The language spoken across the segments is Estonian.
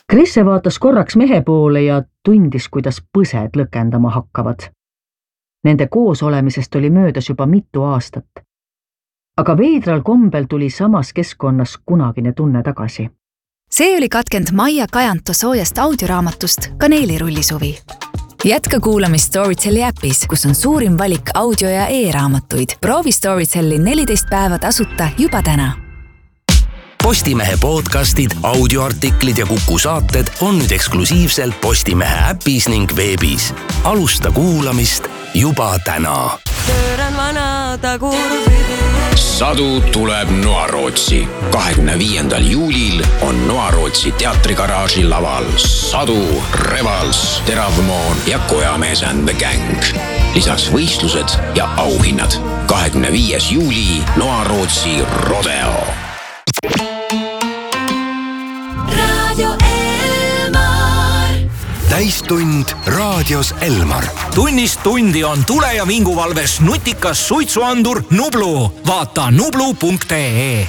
Krisse vaatas korraks mehe poole ja tundis, kuidas põsed lõkendama hakkavad. Nende koos olemisest oli möödas juba mitu aastat. Aga veidral kombel tuli samas keskkonnas kunagine tunne tagasi. See oli katkend Maia Kajanto soojast audioraamatust Kaneelirullisuvi. Jätka kuulamist Storytelli äpis, kus on suurim valik audio- ja e-raamatuid. Proovi Storytelli 14 päeva tasuta juba täna. Postimehe podcastid, audioartiklid ja Kuku saated on nüüd eksklusiivselt Postimehe äpis ning veebis. Alusta kuulamist juba täna. Pööran vanada kurvidi. Sadu tuleb Noarootsi. 25. juulil on Noarootsi teatrigaraaži laval Sadu, Revals, Teravmoon ja Kojamees and the Gang. Lisaks võistlused ja auhinnad. 25. juuli Noarootsi Rodeo. Radio Elmar. Täistund raadios Elmar. Tunnist tundi on tule- ja vinguvalves nutikas suitsuandur Nublu. Vaata nublu.ee.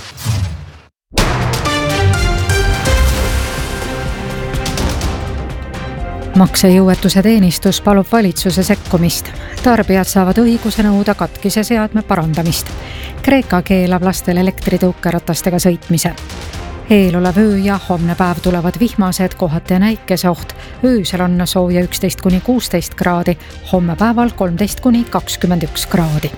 Maksejõuetuse teenistus palub valitsuse sekkumist. Tarbijad saavad õiguse nõuda katkise seadme parandamist. Kreeka keelab lastel elektritõukeratastega sõitmise. Eelolev öö ja homne päev tulevad vihmased, kohati ja näikeseoht. Öösel on sooja 11–16 kraadi, homme päeval 13–21 kraadi.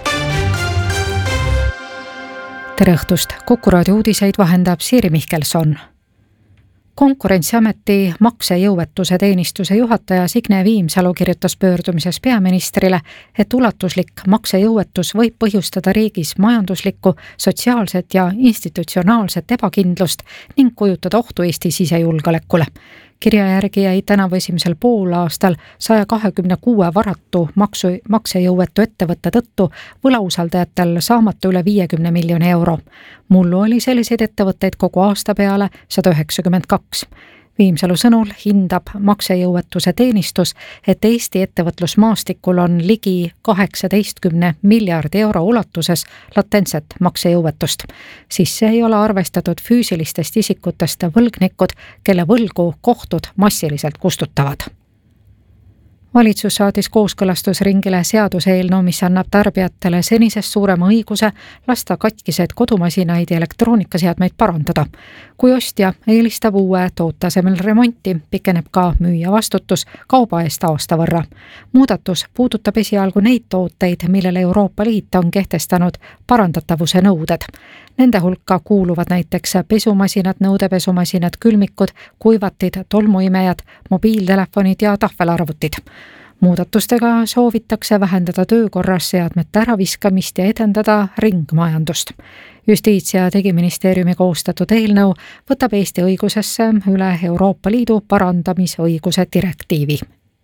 Tere õhtust! Kuku raadio uudiseid vahendab Siiri Mihkelson. Konkurentsiameti maksejõuetuse teenistuse juhataja Signe Viimsalu kirjutas pöördumises peaministrile, et ulatuslik maksejõuetus võib põhjustada riigis majanduslikku, sotsiaalset ja institutsionaalset ebakindlust ning kujutada ohtu Eesti sisejulgeolekule. Kirja järgi jäi tänavu esimesel poolaastal 126 varatu maksejõuetu ettevõtte tõttu võlausaldajatel saamata üle 50 miljoni euro. Mullu oli selliseid ettevõtteid kogu aasta peale 192. Viimsalu sõnul hindab maksejõuetuse teenistus, et Eesti ettevõtlusmaastikul on ligi 18 miljardi euro ulatuses latentset maksejõuetust. Sisse ei ole arvestatud füüsilistest isikutest võlgnikud, kelle võlgu kohtud massiliselt kustutavad. Valitsus saatis kooskõlastusringile seaduseelnõu, mis annab tarbijatele senisest suurema õiguse lasta katkised kodumasinaid ja elektroonikaseadmeid parandada. Kui ostja eelistab uue toote asemel remonti, pikeneb ka müüja vastutus kauba eest aasta võrra. Muudatus puudutab esialgu neid tooteid, millele Euroopa Liit on kehtestanud parandatavuse nõuded. Nende hulka kuuluvad näiteks pesumasinad, nõudepesumasinad, külmikud, kuivatid, tolmuimejad, mobiiltelefonid ja tahvelarvutid. Muudatustega soovitakse vähendada töökorras seadmete äraviskamist ja edendada ringmajandust. Justiits- ja Digiministeeriumi koostatud eelnõu võtab Eesti õigusesse üle Euroopa Liidu parandamisõiguse direktiivi.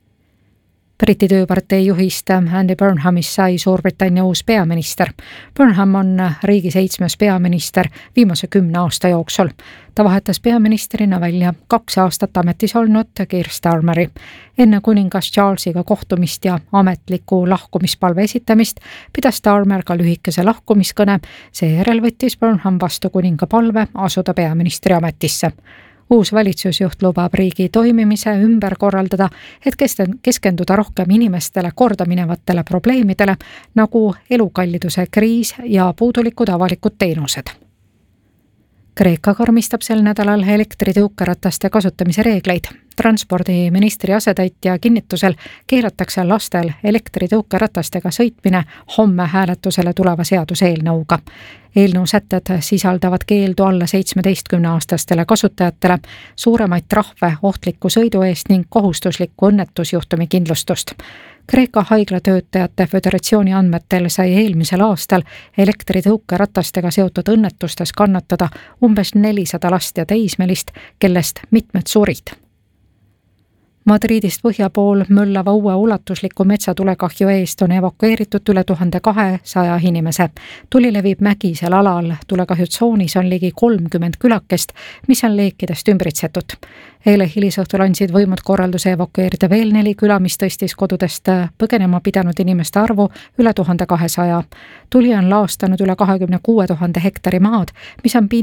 Briti tööpartei juhist Andy Burnhamist sai Suurbritannia uus peaminister. Burnham on riigi 7. peaminister viimase 10 aasta jooksul. Ta vahetas peaministrina välja 2 aastat ametis olnud Keir Starmeri. Enne kuningas Charlesiga kohtumist ja ametliku lahkumispalve esitamist pidas Starmer ka lühikese lahkumiskõne. Seejärel võttis Burnham vastu kuninga palve asuda peaministri ametisse. Uus valitsusjuht lubab riigi toimimise ümber korraldada, et keskenduda rohkem inimestele kordaminevatele probleemidele, nagu elukalliduse kriis ja puudulikud avalikud teenused. Kreeka karmistab sel nädalal elektritõukerataste kasutamise reegleid. Transpordiministri asetäitja kinnitusel keelatakse lastel elektritõukeratastega sõitmine homme hääletusele tuleva seaduseelnõuga. Eelnõu sätted sisaldavad keeldu alla 17-aastastele kasutajatele, suuremaid trahve ohtliku sõidu eest ning kohustuslikku õnnetusjuhtumi kindlustust. Kreeka haiglatöötajate föderatsiooni andmetel sai eelmisel aastal elektritõukeratastega seotud õnnetustes kannatada umbes 400 last ja teismelist, kellest mitmed surid. Madridist põhja pool möllava uue ulatusliku metsatulekahju eest on evakueeritud üle 1200 inimese. Tuli levib mägisel alal, tulekahju tsoonis on ligi 30 külakest, mis on leekidest ümbritsetud. Eile hilisõhtul andsid võimud korralduse evakueerida veel 4 küla, mis tõstis kodudest põgenema pidanud inimeste arvu üle 1200. Tuli on laastanud üle 26 000 hektari maad, mis on